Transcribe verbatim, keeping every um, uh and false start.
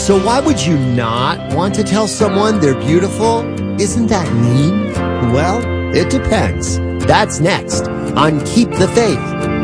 So why would you not want to tell someone they're beautiful? Isn't that mean? Well, it depends. That's next on Keep the Faith.